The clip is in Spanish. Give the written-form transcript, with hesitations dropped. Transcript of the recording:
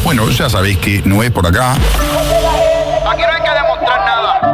Bueno, ya sabéis que no es por acá. Aquí no hay que demostrar nada.